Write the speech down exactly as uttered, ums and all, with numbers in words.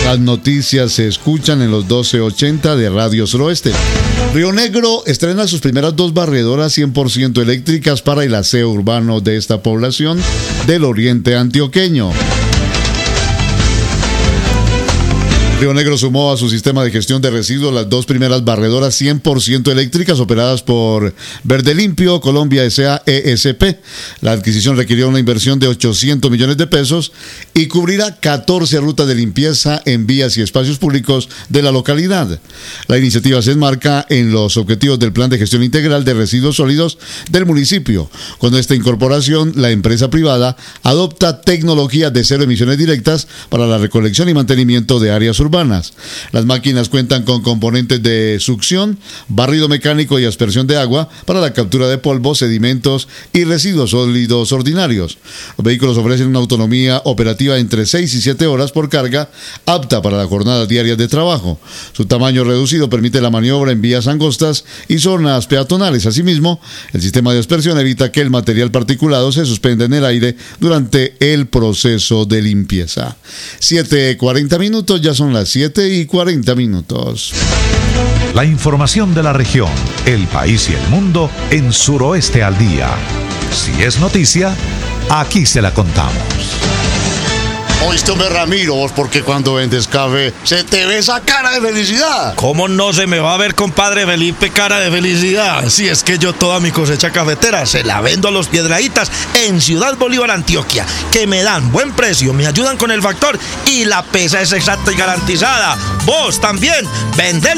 Las noticias se escuchan en los doce ochenta de Radio Suroeste. Río Negro estrena sus primeras dos barredoras cien por ciento eléctricas para el aseo urbano de esta población del oriente antioqueño. Río Negro sumó a su sistema de gestión de residuos las dos primeras barredoras cien por ciento eléctricas operadas por Verde Limpio Colombia S A E S P. La adquisición requirió una inversión de ochocientos millones de pesos y cubrirá catorce rutas de limpieza en vías y espacios públicos de la localidad. La iniciativa se enmarca en los objetivos del Plan de Gestión Integral de Residuos Sólidos del municipio. Con esta incorporación, la empresa privada adopta tecnologías de cero emisiones directas para la recolección y mantenimiento de áreas urbanas. Urbanas. Las máquinas cuentan con componentes de succión, barrido mecánico y aspersión de agua para la captura de polvo, sedimentos y residuos sólidos ordinarios. Los vehículos ofrecen una autonomía operativa entre seis y siete horas por carga, apta para las jornadas diarias de trabajo. Su tamaño reducido permite la maniobra en vías angostas y zonas peatonales. Asimismo, el sistema de aspersión evita que el material particulado se suspenda en el aire durante el proceso de limpieza. siete cuarenta minutos, ya son las siete y cuarenta minutos. La información de la región, el país y el mundo en Suroeste al Día. Si es noticia, aquí se la contamos. Oíste, Ramiro, vos porque cuando vendes café se te ve esa cara de felicidad. ¿Cómo no se me va a ver, compadre Felipe, cara de felicidad? Si es que yo toda mi cosecha cafetera se la vendo a los Piedraítas en Ciudad Bolívar, Antioquia, que me dan buen precio, me ayudan con el factor y la pesa es exacta y garantizada. Vos también, vendelo